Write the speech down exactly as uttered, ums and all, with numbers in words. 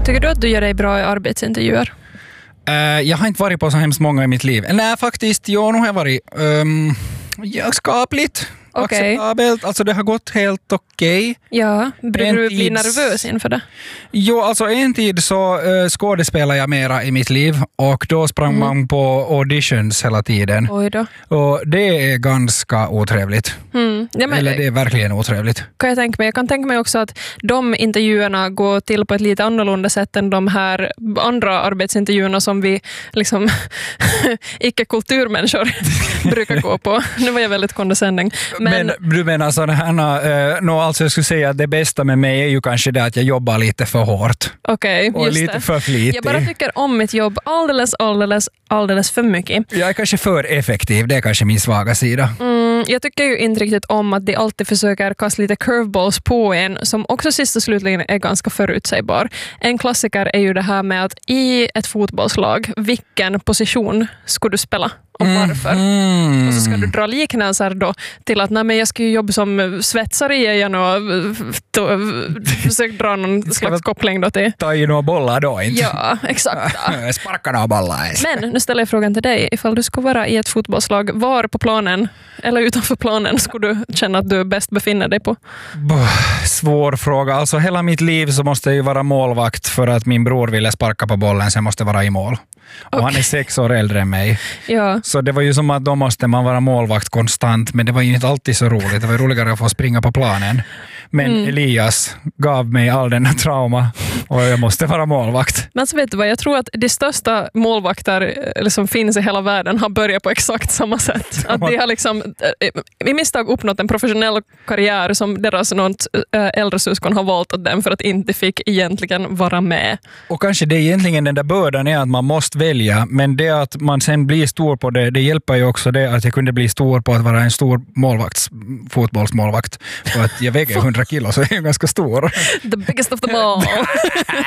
Tycker du att du gör dig bra i arbetsintervjuer? Uh, jag har inte varit på så hemskt många i mitt liv. Nej, faktiskt, jo, nu har jag varit um, jag skapligt. Okay. Acceptabelt. Alltså det har gått helt okej. Okay. Ja, brukar en du bli tids... nervös inför det? Jo, alltså en tid så uh, skådespelade jag mera i mitt liv och då sprang mm. man på auditions hela tiden. Oj då. Och det är ganska otrevligt. Mm. Ja, men, Eller det är verkligen otrevligt. Kan jag, tänka mig. jag kan tänka mig också att de intervjuerna går till på ett lite annorlunda sätt än de här andra arbetsintervjuerna som vi liksom icke-kulturmänniskor brukar gå på. Nu var jag väldigt condescending. Men, men du menar sådana, uh, no, alltså jag skulle säga att det bästa med mig är ju kanske det att jag jobbar lite för hårt. Okej, okay, och just lite det. för flitig. Jag bara tycker om mitt jobb alldeles, alldeles, alldeles för mycket. Jag är kanske för effektiv, det är kanske min svaga sida. Mm, jag tycker ju inte riktigt om att de alltid försöker kasta lite curveballs på en som också sist och slutligen är ganska förutsägbar. En klassiker är ju det här med att i ett fotbollslag, vilken position ska du spela? Och varför? Mm. Och så ska du dra liknelser då till att nej, men jag ska ju jobba som svetsare igen och försöka dra någon slags koppling då till. Ta i några bollar då inte. Ja, exakt. Sparka några bollar. Men nu ställer jag frågan till dig. Ifall du skulle vara i ett fotbollslag, var på planen eller utanför planen skulle du känna att du bäst befinner dig på? Svår fråga. Alltså hela mitt liv så måste jag ju vara målvakt för att min bror ville sparka på bollen så jag måste vara i mål. Och okay. Han är sex år äldre än mig. Ja. Så det var ju som att då måste man vara målvakt konstant. Men det var ju inte alltid så roligt. Det var roligare att få springa på planen. Men mm. Elias gav mig all denna trauma. Och jag måste vara målvakt. Men så vet du vad, jag tror att de största målvakter som finns i hela världen har börjat på exakt samma sätt. Att de har liksom i misstag uppnått en professionell karriär som deras något äldre syskon har valt åt dem för att inte fick egentligen vara med. Och kanske det egentligen den där bördan är att man måste välja, men det att man sen blir stor på det, det hjälper ju också det att jag kunde bli stor på att vara en stor målvakts, fotbollsmålvakt. För att jag väger hundra kilo så är jag ganska stor. The biggest of them all.